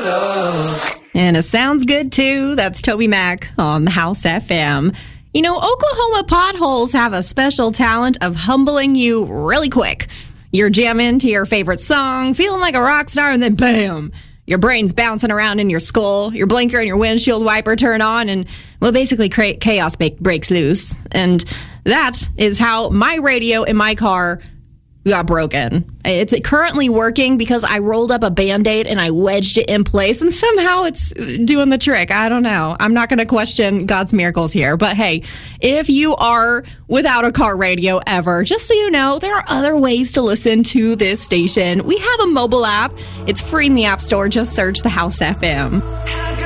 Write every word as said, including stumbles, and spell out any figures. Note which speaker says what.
Speaker 1: love.
Speaker 2: And it sounds good, too. That's Toby Mac on the House F M. You know, Oklahoma potholes have a special talent of humbling you really quick. You're jamming to your favorite song, feeling like a rock star, and then bam, your brain's bouncing around in your skull. Your blinker and your windshield wiper turn on, and, well, basically chaos breaks loose. And that is how my radio in my car got broken. It's currently working because I rolled up a Band-Aid and I wedged it in place, and somehow it's doing the trick. I don't know. I'm not going to question God's miracles here. But hey, if you are without a car radio ever, just so you know, there are other ways to listen to this station. We have a mobile app. It's free in the App Store. Just search the House F M.